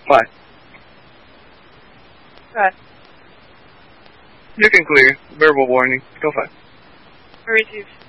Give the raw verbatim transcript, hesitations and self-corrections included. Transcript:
Five. Five. You can clear. Verbal warning. Go five. Receive.